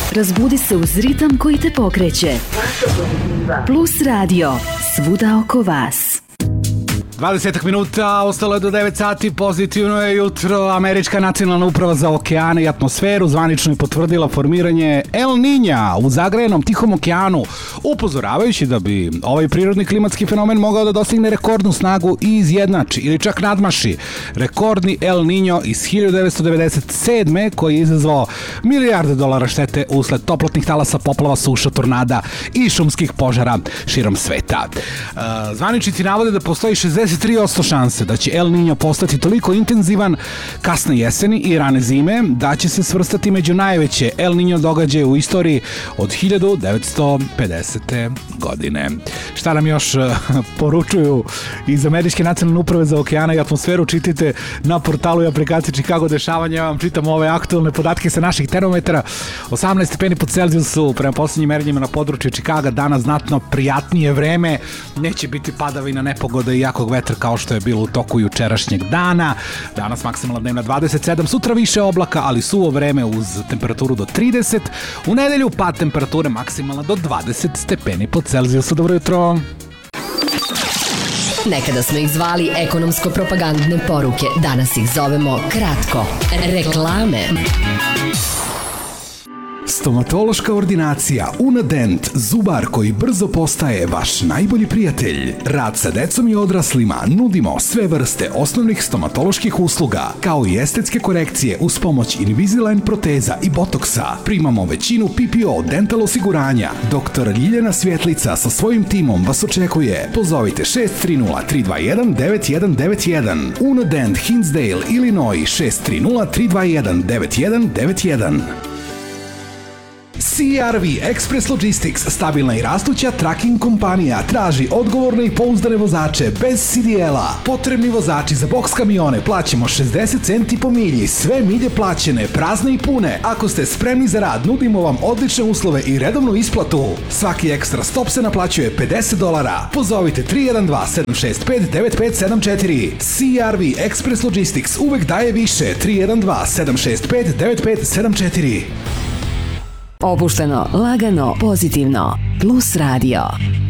Razbudi se uz ritam koji te pokreće. Plus Radio, svuda oko vas. 20 minuta, ostalo je do 9 sati, pozitivno je jutro. Američka nacionalna uprava za okeane i atmosferu zvanično je potvrdila formiranje El Niña u zagrejenom Tihom okeanu, upozoravajući da bi ovaj prirodni klimatski fenomen mogao da dostigne rekordnu snagu i izjednači ili čak nadmaši rekordni El Niño iz 1997. koji je izazvao milijarde dolara štete usled toplotnih talasa, poplava, suša, tornada i šumskih požara širom sveta. Zvaničnici navode da postoji 63% šanse da će El Niño postati toliko intenzivan kasne jeseni i rane zime da će se svrstati među najveće El Niño događaje u istoriji od 1950. godine. Šta nam još poručuju iz Američke nacionalne uprave za okeane i atmosferu, čitajte na portalu i aplikaciji Chicago dešavanja. Ja vam čitam ove aktualne podatke sa naših termometara. 18 stepeni pod Celzijusu prema poslednjim merenjima na području Chicaga, danas znatno prijatnije vreme, neće biti padavina, nepogoda i jakog vetra kao što je bilo u toku jučerašnjeg dana. Danas maksimalna dnevna 27, sutra više oblaka, ali suvo vreme uz temperaturu do 30. U nedelju pad temperature maksimalna do 20 stepeni pod Celzijusu. Dobro jutro. Nekada smo ih zvali ekonomsko-propagandne poruke, danas ih zovemo kratko. Reklame. Stomatološka ordinacija Unadent, zubar koji brzo postaje vaš najbolji prijatelj. Rad sa decom i odraslima, nudimo sve vrste osnovnih stomatoloških usluga, kao i estetske korekcije uz pomoć Invisalign proteza i botoksa. Primamo većinu PPO dental osiguranja. Dr. Ljiljana Svjetlica sa svojim timom vas očekuje. Pozovite 630-321-9191. Unadent, Hinsdale, Illinois, 630-321-9191. CRV Express Logistics, stabilna i rastuća tracking kompanija, traži odgovorne i pouzdane vozače bez CDL-a. Potrebni vozači za boks kamione plaćamo 60 centi po milji, sve milje plaćene, prazne i pune. Ako ste spremni za rad, nudimo vam odlične uslove i redovnu isplatu. Svaki ekstra stop se naplaćuje $50. Pozovite 312-765-9574. CRV Express Logistics uvek daje više. 312-765-9574. Opušteno, lagano, pozitivno. Plus Radio.